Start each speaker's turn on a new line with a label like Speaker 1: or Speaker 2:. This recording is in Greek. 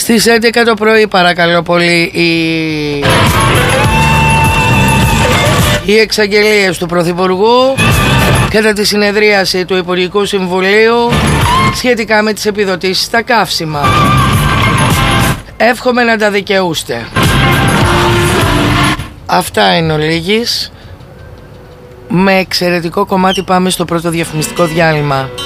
Speaker 1: Στις 11 το πρωί παρακαλώ πολύ οι εξαγγελίες του Πρωθυπουργού κατά τη συνεδρίαση του Υπουργικού Συμβουλίου σχετικά με τις επιδοτήσεις στα καύσιμα. Εύχομαι να τα δικαιούστε. Αυτά είναι ολίγης. Με εξαιρετικό κομμάτι πάμε στο πρώτο διαφημιστικό διάλειμμα.